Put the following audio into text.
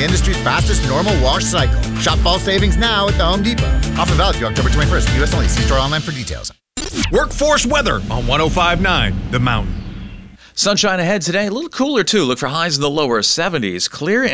the industry's fastest normal wash cycle. Shop fall savings now at the Home Depot. Offer valid through October 21st. U.S. only. See store online for details. Workforce weather on 105.9 The Mountain. Sunshine ahead today. A little cooler, too. Look for highs in the lower 70s. Clear